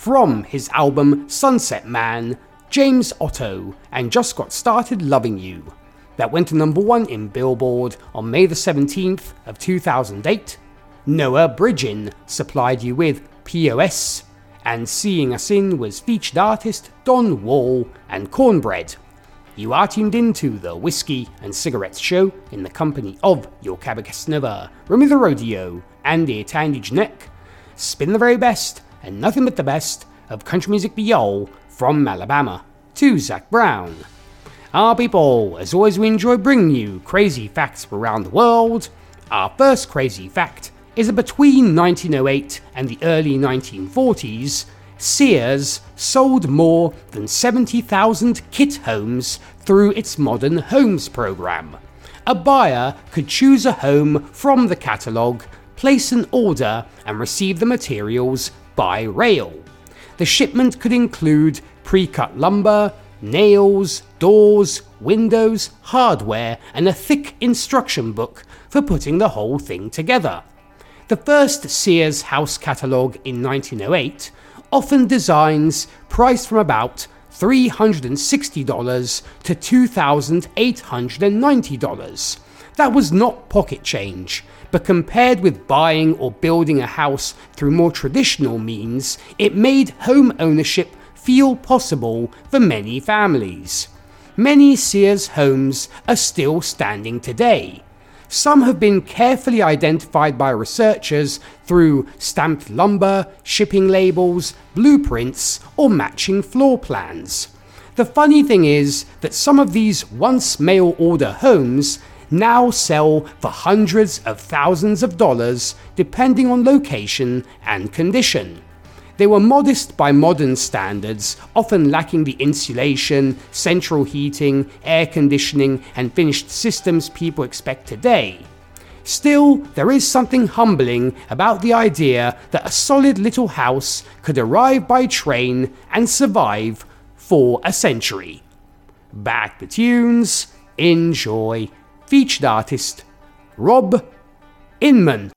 from his album Sunset Man, James Otto and Just Got Started Loving You. That went to number 1 in Billboard on May the 17th of 2008. Noah Bridgen supplied you with POS, and Seeing Us In was featured artist Don Wall and Cornbread. You are tuned into the Whiskey and Cigarettes Show in the company of your Cabacassnova, Remy the Rodeo, Andy Tandy Janek. Spin the very best and nothing but the best of country music viol from Alabama to Zac Brown. Our people, as always, we enjoy bringing you crazy facts from around the world. Our first crazy fact is that between 1908 and the early 1940s, Sears sold more than 70,000 kit homes through its Modern Homes program. A buyer could choose a home from the catalogue, place an order, and receive the materials by rail. The shipment could include pre-cut lumber, nails, doors, windows, hardware, and a thick instruction book for putting the whole thing together. The first Sears house catalogue in 1908 often designs priced from about $360 to $2,890. That was not pocket change, but compared with buying or building a house through more traditional means, it made home ownership feel possible for many families. Many Sears homes are still standing today. Some have been carefully identified by researchers through stamped lumber, shipping labels, blueprints, or matching floor plans. The funny thing is that some of these once mail-order homes now sell for hundreds of thousands of dollars depending on location and condition. They were modest by modern standards, often lacking the insulation, central heating, air conditioning, and finished systems people expect today. Still, there is something humbling about the idea that a solid little house could arrive by train and survive for a century. Back the tunes, enjoy. Featured artist Rob Inman.